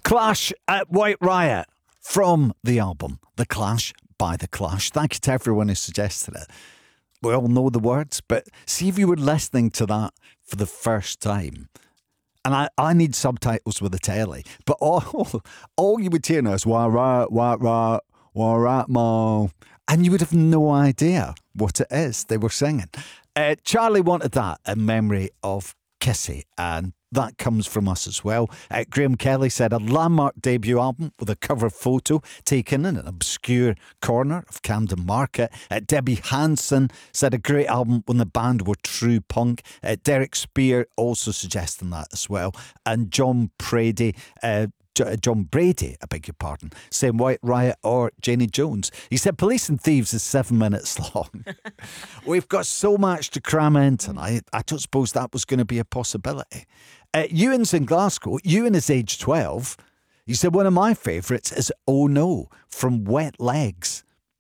Clash at White Riot from the album The Clash by The Clash. Thank you to everyone who suggested it. We all know the words, but see if you were listening to that for the first time. And I need subtitles with the telly, but all you would hear now is White Riot, White Riot, White Riot, Mo. And you would have no idea what it is they were singing. Charlie wanted that in memory of Kissy, and that comes from us as well. Graham Kelly said a landmark debut album with a cover photo taken in an obscure corner of Camden Market. Debbie Hansen said a great album when the band were true punk. Derek Spear also suggesting that as well. And John Brady, I beg your pardon, saying White Riot or Janie Jones. He said Police and Thieves is 7 minutes long. We've got so much to cram in tonight. I don't suppose that was going to be a possibility. Ewan's in Glasgow. Ewan is age 12. He said one of my favourites is Oh No from Wet Legs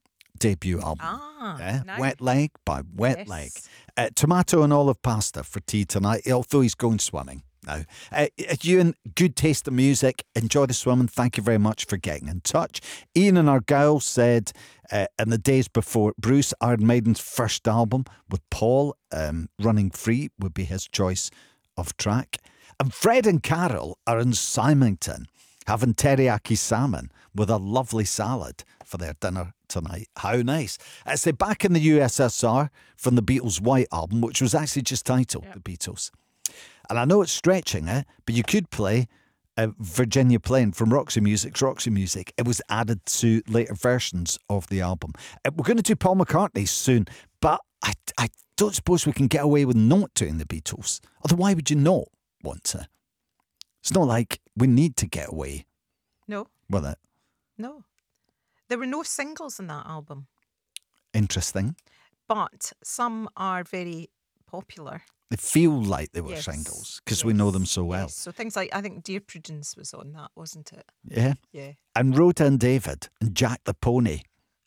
debut album. Nice. Wet Leg by Wet Leg. Tomato and olive pasta for tea tonight, although he's going swimming now. Ewan, good taste of music. Enjoy the swimming. Thank you very much for getting in touch. Ian and Argyle said in the days before Bruce, Iron Maiden's first album with Paul, Running Free would be his choice of track. And Fred and Carol are in Symington having teriyaki salmon with a lovely salad for their dinner tonight. How nice. It's back in the USSR from the Beatles' White Album, which was actually just titled The Beatles. And I know it's stretching it, but you could play Virginia Plain from Roxy Music's Roxy Music. It was added to later versions of the album. We're going to do Paul McCartney soon, but I don't suppose we can get away with not doing the Beatles. Although why would you not want to? It's not like we need to get away. No. With it. No. There were no singles in that album. Interesting. But some are very popular. They feel like they were singles because we know them so well. Yes. So things like, I think Dear Prudence was on that, wasn't it? Yeah. Yeah. And Rhoda and David and Jack the Pony.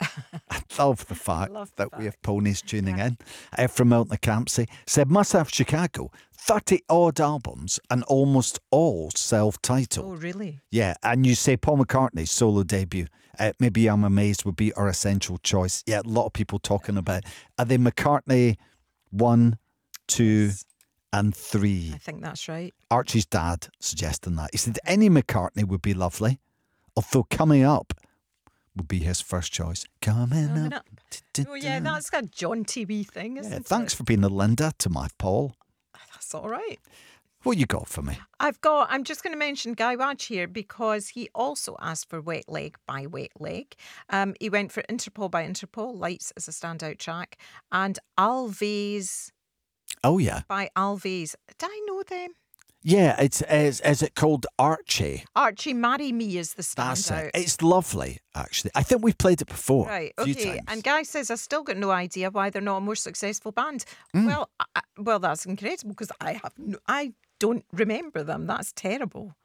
I love the fact that we have ponies tuning in. From Milton Campsie said, must have Chicago, 30 odd albums and almost all self-titled. Oh, really? Yeah, and you say Paul McCartney's solo debut. Maybe I'm Amazed would be our essential choice. Yeah, a lot of people talking about, are they McCartney 1, 2 and 3? I think that's right. Archie's dad suggesting that. He said any McCartney would be lovely, although Coming Up would be his first choice. Coming up. Oh, yeah, that's a jaunty wee thing, isn't it? Thanks for being the Linda to my Paul. That's all right. What you got for me? I'm just going to mention Guy Wadge here because he also asked for Wet Leg by Wet Leg. He went for Interpol by Interpol, Lights as a standout track, and Alves. Oh, yeah. By Alves. Did I know them? Yeah, is it called Archie? Archie, Marry Me is the standout. That's it. It's lovely, actually. I think we've played it before. Right, a few okay. times. And Guy says, I've still got no idea why they're not a more successful band. Well, that's incredible because I don't remember them. That's terrible.